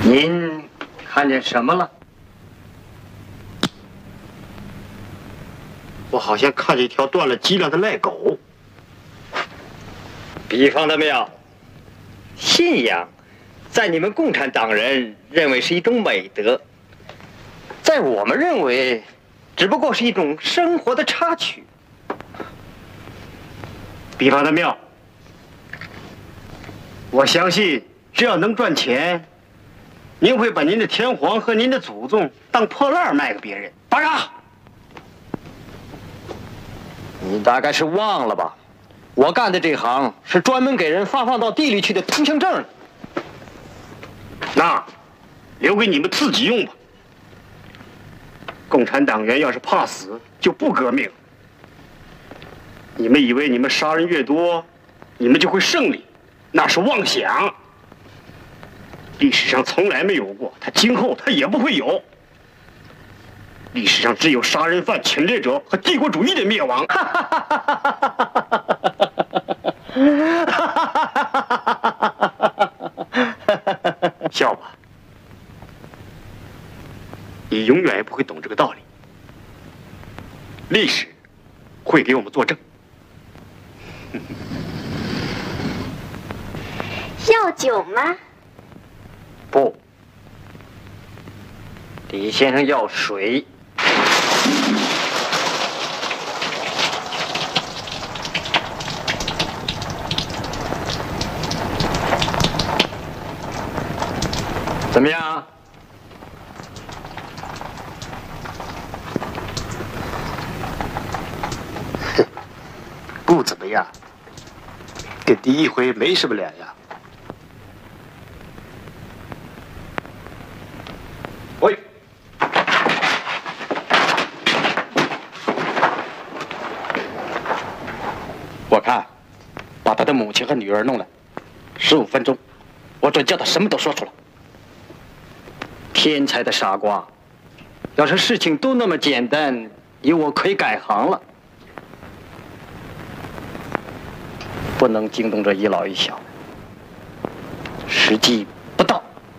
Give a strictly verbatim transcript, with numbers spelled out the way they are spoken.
您看见什么了？ 我好像看见一条断了脊梁的赖狗。 比方的妙，信仰，在你们共产党人认为是一种美德，在我们认为，只不过是一种生活的插曲。 比方的妙，我相信只要能赚钱，您会把您的天皇和您的祖宗当破烂卖给别人。八嘎！ 你大概是忘了吧？我干的这行是专门给人发放到地里去的通行证。 那留给你们自己用吧。共产党员要是怕死，就不革命。你们以为你们杀人越多，你们就会胜利，那是妄想。历史上从来没有过，他今后他也不会有。历史上只有杀人犯、侵略者和帝国主义的灭亡。笑吧，你永远也不会懂这个道理。历史会给我们作证。 要酒吗？ 不，李先生要水。怎么样？ 不怎么样，跟第一回没什么两样。喂， 我看，把他的母亲和女儿弄来，十五分钟，我准叫他什么都说出来。天才的傻瓜，要是事情都那么简单，以我可以改行了。不能惊动这一老一小，时机